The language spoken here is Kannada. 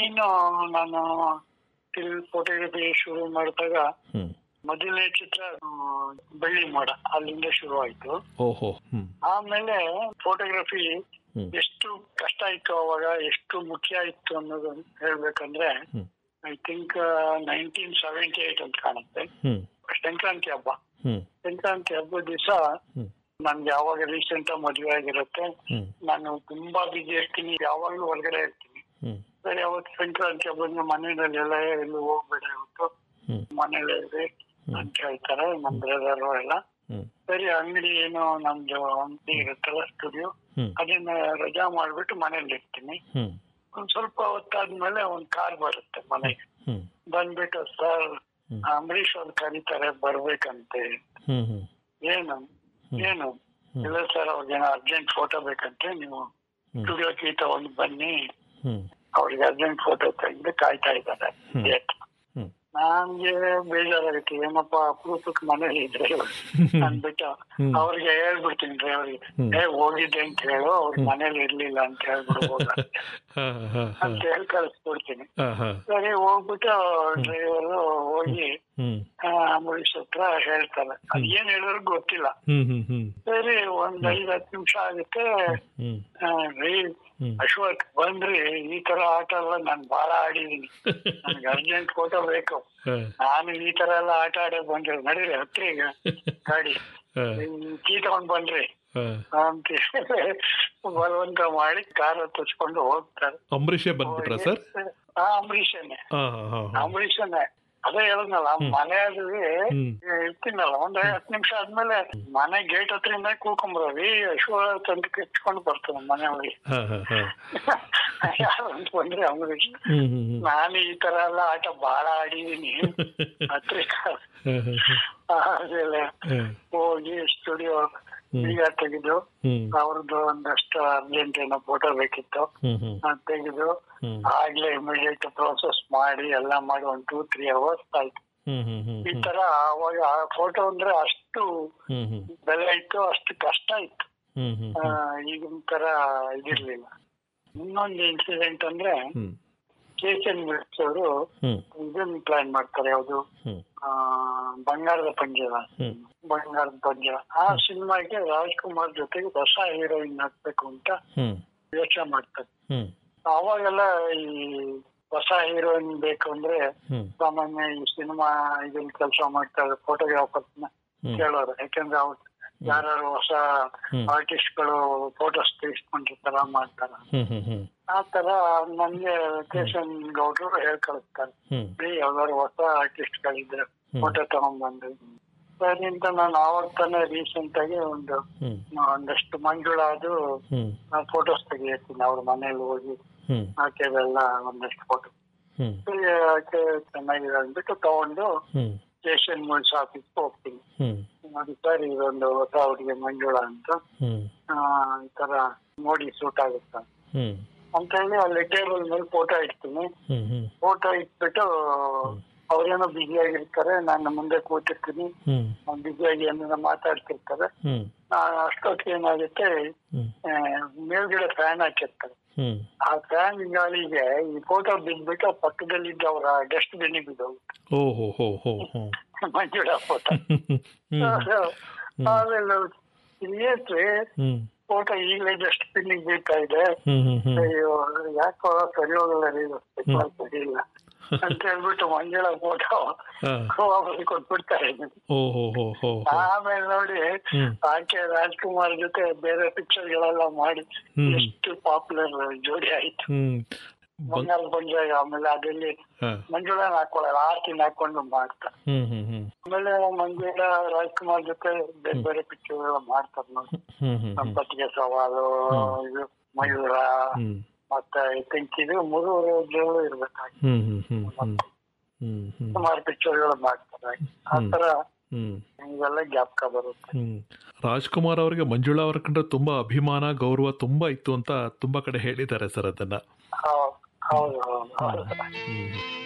ಮೈನ್ ನಾನು ಫೋಟೋಗ್ರಫಿ ಶುರು ಮಾಡಿದಾಗ ಮೊದಲನೇ ಚಿತ್ರ ಬೆಳ್ಳಿ ಮೋಡ, ಅಲ್ಲಿಂದ ಶುರು ಆಯ್ತು. ಆಮೇಲೆ ಫೋಟೋಗ್ರಫಿ ಎಷ್ಟು ಕಷ್ಟ ಇತ್ತು ಅವಾಗ, ಎಷ್ಟು ಮುಖ್ಯ ಇತ್ತು ಅನ್ನೋದು ಹೇಳ್ಬೇಕಂದ್ರೆ ಐ ಥಿಂಕ್ 1978 ಅಂತ ಕಾಣುತ್ತೆ. ಸಂಕ್ರಾಂತಿ ಹಬ್ಬ ದಿವಸ ನನ್ಗೆ ಯಾವಾಗ ರೀಸೆಂಟ್ ಮದುವೆ ಆಗಿರುತ್ತೆ, ನಾನು ತುಂಬಾ ಬಿಜಿ ಇರ್ತೀನಿ, ಯಾವಾಗ್ಲೂ ಹೊರಗಡೆ ಇರ್ತೀನಿ. ಸರಿ, ಅವತ್ತು ಸಂಕ್ರಾಂತಿ ಹಬ್ಬದ ಮನೆಯಲ್ಲೆಲ್ಲ ಎಲ್ಲೂ ಹೋಗ್ಬೇಡ, ಇವತ್ತು ಮನೇಲಿ ಅಂತ ಹೇಳ್ತಾರೆ ನಮ್ ಬ್ರದರ್ ಎಲ್ಲ. ಸರಿ, ಅಂಗಡಿ ಏನೋ ನಮ್ದು ಅಂಗಡಿ ಇರುತ್ತಲ್ಲ, ಸ್ಟುಡಿಯೋ, ಅದನ್ನ ರಜಾ ಮಾಡ್ಬಿಟ್ಟು ಮನೇಲಿ ಇರ್ತೀನಿ. ಒಂದ್ ಸ್ವಲ್ಪ ಹೊತ್ತಾದ್ಮೇಲೆ ಒಂದ್ ಕಾರ್ ಬರುತ್ತೆ ಮನೆಗೆ. ಬಂದ್ಬಿಟ್ಟು, ಸರ್ ಅಂಬರೀಷ್ ಅವ್ರು ಕರೀತಾರೆ ಬರ್ಬೇಕಂತೆ. ಏನು ಇಲ್ಲ ಸರ್, ಅವ್ರಿಗೇನೋ ಅರ್ಜೆಂಟ್ ಫೋಟೋ ಬೇಕಂತೆ, ನೀವು ಸ್ಟುಡಿಯೋಕ್ಕೆ ತಗೊಂಡು ಬನ್ನಿ, ಅವ್ರಿಗೆ ಅರ್ಜೆಂಟ್ ಫೋಟೋ ತೆಗೆದು ಕಾಯ್ತಾ ಇದ್ದಾರೆ. ನನ್ಗೆ ಬೇಜಾರಾಗುತ್ತೆ, ಏನಪ್ಪಾ ಅಪರೂಪಕ್ಕೆ ಮನೇಲಿ ಇದ್ರೆ ಅಂದ್ಬಿಟ್ಟು ಅವ್ರಿಗೆ ಹೇಳ್ಬಿಡ್ತೀನಿ ಡ್ರೈವರ್ಗೆ, ಹೋಗಿದ್ದೆ ಅಂತ ಹೇಳು, ಅವ್ರ ಮನೇಲಿ ಇರ್ಲಿಲ್ಲ ಅಂತ ಹೇಳ್ಬಿಡ್ಬೋದ ಅಂತ ಹೇಳಿ ಕಳಿಸ್ಬಿಡ್ತೀನಿ. ಸರಿ, ಹೋಗ್ಬಿಟ್ಟು ಡ್ರೈವರ್ ಹೋಗಿ ಅಂಬರೀಷ್ ಹತ್ರ ಹೇಳ್ತಾರೆ. ಅದ್ ಏನ್ ಹೇಳಿದ್ರು ಗೊತ್ತಿಲ್ಲ. ಸರಿ, ಒಂದ್ 5-10 ನಿಮಿಷ ಆಗುತ್ತೆ. ಅಶ್ವಥ್ ಬಂದ್ರಿ, ಈ ತರ ಆಟ ಎಲ್ಲ ನಾನ್ ಬಾಳ ಆಡಿದೀನಿ, ನನ್ಗೆ ಅರ್ಜೆಂಟ್ ಫೋಟೋ ಬೇಕು, ನಾನು ಈ ತರ ಎಲ್ಲ ಆಟ ಆಡಕ್ ಬಂದ್ರಿ, ನಡೀರಿ ಹತ್ರ ಈಗ ಗಾಡಿ ಕೀ ತಗೊಂಡ್ ಬನ್ರಿ ಅಂತ ಬಲವಂತ ಮಾಡಿ ಕಾರ್ ಹತ್ತಿಸ್ಕೊಂಡು ಹೋಗ್ತಾರೆ. ಅಂಬರೀಷೇ ಬಂದ್ಬಿಟ್ರ ಸರ್? ಅಂಬರೀಷನೇ ಅದೇ ಹೇಳದ್ನಲ್ಲ, ಮನೆ ಅದು ಇರ್ತೀನಲ್ಲ, ಒಂದ್ 10 ನಿಮಿಷ ಆದ್ಮೇಲೆ ಮನೆ ಗೇಟ್ ಹತ್ರಿಂದ ಕೂಕೊಂಡ್ರಿ, ಅಶ್ವ ತಂದು ಕೆಚ್ಕೊಂಡು ಬರ್ತಾನೆ ಮನೆ ಒಳಗೆ. ಯಾರಂತ ಬಂದ್ರೆ ಅಂಬರೀಷ್. ನಾನು ಈ ತರ ಎಲ್ಲ ಆಟ ಬಾಳ ಆಡಿದೀನಿ ಹತ್ರಿಕ. ಆಮೇಲೆ ಹೋಗಿ ಸ್ಟುಡಿಯೋ ಈಗ ತೆಗೆದು ಅವ್ರದ್ದು ಒಂದಷ್ಟು ಅರ್ಜೆಂಟ್ ಏನೋ ಫೋಟೋ ಬೇಕಿತ್ತು, ತೆಗೆದು ಆಗ್ಲೇ ಇಮಿಡಿಯೇಟ್ ಪ್ರೋಸೆಸ್ ಮಾಡಿ ಎಲ್ಲ ಮಾಡಿ 1-2-3 ಅವರ್ಸ್ ಆಯ್ತು. ಈ ತರ ಅವಾಗ ಫೋಟೋ ಅಂದ್ರೆ ಅಷ್ಟು ಬೆಲೆ ಇತ್ತು, ಅಷ್ಟು ಕಷ್ಟ ಇತ್ತು, ಈಗಿನ ತರ ಇದಿರ್ಲಿಲ್ಲ. ಇನ್ನೊಂದು ಇನ್ಸಿಡೆಂಟ್ ಅಂದ್ರೆ KCN ಅವರು ಇದನ್ನ ಪ್ಲಾನ್ ಮಾಡ್ತಾರೆ, ಯಾವುದು ಬಂಗಾರದ ಪಂಜರ. ಆ ಸಿನಿಮಾಗೆ ರಾಜ್ಕುಮಾರ್ ಜೊತೆಗೆ ಹೊಸ ಹೀರೋಯಿನ್ ಹಾಕ್ಬೇಕು ಅಂತ ಯೋಚನೆ ಮಾಡ್ತಾರೆ. ಅವಾಗೆಲ್ಲ ಈ ಹೊಸ ಹೀರೋಯಿನ್ ಬೇಕು ಅಂದ್ರೆ ಸಾಮಾನ್ಯ ಈ ಸಿನಿಮಾ ಇದನ್ನ ಕೆಲಸ ಮಾಡ್ತಾರೆ ಫೋಟೋಗ್ರಾಫರ್ಸ್ನ ಕೇಳೋರು, ಯಾಕಂದ್ರೆ ಅವ್ರು ಯಾರು ಹೊಸ ಆರ್ಟಿಸ್ಟ್ಗಳು ಫೋಟೋಸ್ ತೆಗಿಸ್ಕೊಂಡಿರ್ತಾರ ಮಾಡ್ತಾರ. ಆತರ ನನ್ಗೆ KCN ಗೌಡ್ರು ಹೇಳ್ಕಳಿಸ್ತಾರೆ, ಯಾವ್ದಾದ್ರು ಹೊಸ ಆರ್ಟಿಸ್ಟ್ ಗಳಿದ್ರೆ ಫೋಟೋ ತಗೊಂಡ್ಬಂದ್ರಿ ಸರಿ ಅಂತ. ನಾನು ಆವಾಗ ತಾನೇ ರೀಸೆಂಟ್ ಆಗಿ ಒಂದಷ್ಟು ಮಂಜುಳಾದು ಫೋಟೋಸ್ ತೆಗಿತೀನಿ ಅವ್ರ ಮನೇಲಿ ಹೋಗಿ, ಆಕೆದೆಲ್ಲ ಒಂದಷ್ಟು ಫೋಟೋ ಆಕೆ ಚೆನ್ನಾಗಿದೆ ಅಂದ್ಬಿಟ್ಟು ತಗೊಂಡು KCN ಮೂವೀಸ್ ಆಫೀಸ್ಗೆ ಹೋಗ್ತೀನಿ. ನೋಡಿ ಸರ್, ಇದೊಂದು ಹೊಸ ಹುಡುಗಿ ಮಂಜುಳಾ ಅಂತ, ಈ ತರ ನೋಡಿ ಸೂಟ್ ಆಗುತ್ತ ಅಂತ ಹೇಳಿ ಅಲ್ಲಿ ಟೇಬಲ್ ಮೇಲೆ ಫೋಟೋ ಇಡ್ತೀನಿ. ಫೋಟೋ ಇಟ್ಬಿಟ್ಟು ಅವ್ರೇನೋ ಬ್ಯುಸಿ ಆಗಿರ್ತಾರೆ, ನಾನು ಮುಂದೆ ಕೂತಿರ್ತೀನಿ, ಬ್ಯುಸಿಯಾಗಿ ಏನಾರ ಮಾತಾಡ್ತಿರ್ತಾರೆ. ಅಷ್ಟೊತ್ತಿಗೆ ಏನಾಗುತ್ತೆ, ಮೇಲ್ಗಡೆ ಫ್ಯಾನ್ ಹಾಕಿರ್ತಾರೆ. ಆ ಫ್ಯಾನ್ ಗಾಳಿಗೆ ಈ ಫೋಟೋ ಬಿದ್ಬಿಟ್ಟು ಪಕ್ಕದಲ್ಲಿದ್ದ ಅವರ ಡಸ್ಟ್ ಬಿನ್ನಿಗೆ ಬಿದ್ದೋಗುತ್ತೆ ಮಂಜುಳಾ ಫೋಟೋ. ಆಮೇಲೆ ಏನ್ರಿ ಫೋಟೋ ಈಗಲೇ ಡಸ್ಟ್ ಬಿನ್ನಿಗೆ ಬೀಳ್ತಾ ಇದೆ, ಅಯ್ಯೋ ಯಾಕೋ ಸರಿ ಹೋಗಲ್ಲ ರೀ, ಸರಿ ಇಲ್ಲ ಅಂತ ಹೇಳ್ಬಿಟ್ಟು ಮಂಜುಳಾ ಫೋಟೋ ವಾಪಸ್ ಕೊಟ್ಬಿಡ್ತಾರೆ. ಆಮೇಲೆ ನೋಡಿ ಆಕೆ ರಾಜ್ಕುಮಾರ್ ಜೊತೆ ಬೇರೆ ಪಿಕ್ಚರ್ ಗಳೆಲ್ಲ ಮಾಡಿ ಎಷ್ಟು ಪಾಪ್ಯುಲರ್ ಜೋಡಿ ಆಯ್ತು. ಬಂಗಾರದ ಪಂಜರ. ಆಮೇಲೆ ಅದಲ್ಲಿ ಮಂಜುಳಾನ ಹಾಕೊಳ್ಳಲ್ಲ, ಆರ್ತಿನ ಹಾಕೊಂಡು ಮಾಡ್ತಾರೆ. ಆಮೇಲೆ ಮಂಜುಳಾ ರಾಜ್ಕುಮಾರ್ ಜೊತೆ ಬೇರೆ ಬೇರೆ ಪಿಕ್ಚರ್ ಎಲ್ಲ ಮಾಡ್ತಾರೆ ನೋಡಿ, ಸಂಪತ್ತಿಗೆ ಸವಾಲು, ಇದು ಮಯೂರ, ಮತ್ತೆ ಐ ಥಿಂಕ್ ಇದು 3 ಇರ್ಬೇಕಾಗಿ ಸುಮಾರು ಪಿಕ್ಚರ್ಗಳು ಮಾಡ್ತಾರೆ. ಆತರ ಇವೆಲ್ಲ ಜ್ಞಾಪಕ ಬರುತ್ತೆ. ರಾಜ್ಕುಮಾರ್ ಅವರಿಗೆ ಮಂಜುಳಾ ಅವರ ಕಂಡ್ರೆ ತುಂಬಾ ಅಭಿಮಾನ, ಗೌರವ ತುಂಬಾ ಇತ್ತು ಅಂತ ತುಂಬಾ ಕಡೆ ಹೇಳಿದ್ದಾರೆ ಸರ್ ಅದನ್ನ. ಹೌದು.